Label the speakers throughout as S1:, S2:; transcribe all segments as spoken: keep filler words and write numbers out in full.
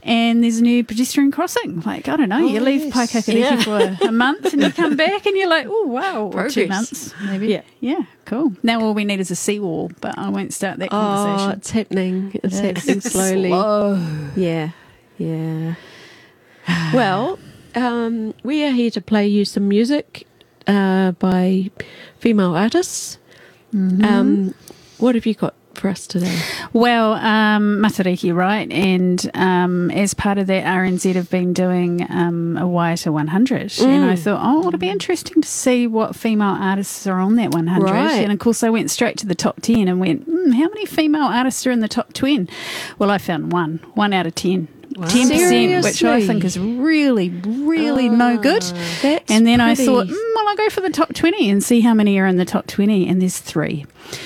S1: and there's a new pedestrian crossing. Like, I don't know,
S2: Oh,
S1: you leave
S2: yes.
S1: Paikakariki
S2: Yeah.
S1: for a month and you come back and you're like, oh, wow, or two
S2: Progress.
S1: months maybe.
S2: Yeah.
S1: Yeah, cool. Now all we need is a seawall, but I won't start that
S2: Oh,
S1: conversation.
S2: it's happening. It's
S1: It is.
S2: happening slowly.
S1: Slow.
S2: Yeah, yeah. Well, um, we are here to play you some music uh, by female artists.
S1: Mm-hmm.
S2: Um, what have you got for us today?
S1: Well, um, Matariki, right? And um, as part of that, R N Z have been doing um, a Waiata one hundred.
S2: Mm.
S1: And I thought, oh, it'll be interesting to see what female artists are on that one hundred.
S2: Right.
S1: And of course, I went straight to the top ten and went, hmm, how many female artists are in the top ten? Well, I found one, one out of ten.
S2: Wow.
S1: ten percent, which I
S2: Seriously?
S1: think is really, really no good.
S2: That's
S1: And then I
S2: pretty-
S1: thought, mm, well, I'll go for the top twenty and see how many are in the top twenty. And there's three.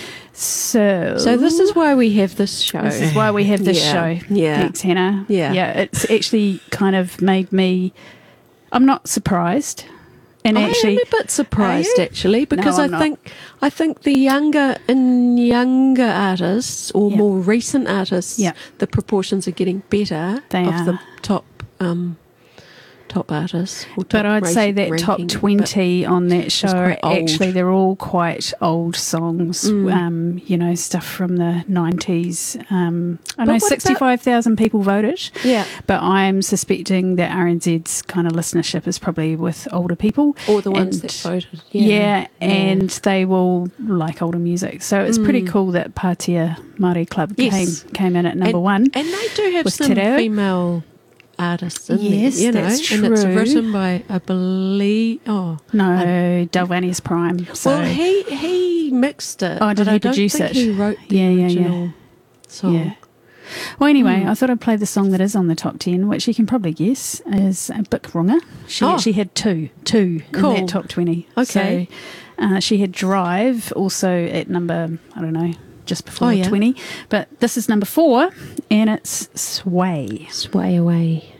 S1: So,
S2: So this is why we have this show.
S1: this is why we have this
S2: Yeah.
S1: show.
S2: Yeah.
S1: Thanks, Hannah.
S2: Yeah.
S1: Yeah, it's actually kind of made me, I'm not surprised. And
S2: I
S1: actually,
S2: am a bit surprised
S1: Are you?
S2: actually because
S1: No,
S2: I
S1: I'm not.
S2: think I think the younger and younger artists or
S1: Yeah.
S2: more recent artists,
S1: Yeah.
S2: the proportions are getting better
S1: They
S2: of
S1: are.
S2: the top um, top artists. Or top
S1: but I'd say
S2: rank-
S1: that top
S2: ranking,
S1: twenty on that show,
S2: quite old.
S1: actually, they're all quite old songs.
S2: Mm.
S1: Um, you know, stuff from the nineties. Um, I
S2: But
S1: know
S2: what about-
S1: sixty-five thousand people voted.
S2: but- yeah,
S1: But I'm suspecting that R N Z's kind of listenership is probably with older people.
S2: or the ones
S1: And-
S2: that voted.
S1: Yeah,
S2: Yeah,
S1: and they will like older music. So it's pretty
S2: Mm.
S1: cool that Pātea Māori Club
S2: Yes.
S1: came came in at number
S2: and,
S1: one.
S2: and they do have
S1: with
S2: some
S1: Te Reo.
S2: female artists in
S1: Yes,
S2: there, you know,
S1: that's
S2: and it's
S1: true.
S2: written by I believe. Oh,
S1: No, Dalvani's Prime. So.
S2: well, he he mixed it.
S1: Oh, did
S2: but
S1: he
S2: I don't
S1: produce
S2: think
S1: it?
S2: He wrote the
S1: Yeah, yeah, yeah.
S2: original song.
S1: Yeah. Well, anyway,
S2: Mm.
S1: I thought I'd play the song that is on the top ten, which you can probably guess is a Bic Runga. She
S2: Oh.
S1: actually had two, two
S2: Cool.
S1: in that top twenty.
S2: Okay.
S1: So uh, she had Drive also at number, I don't know, just before
S2: Oh, yeah.
S1: twenty. But this is number four, and it's Sway.
S2: Sway away.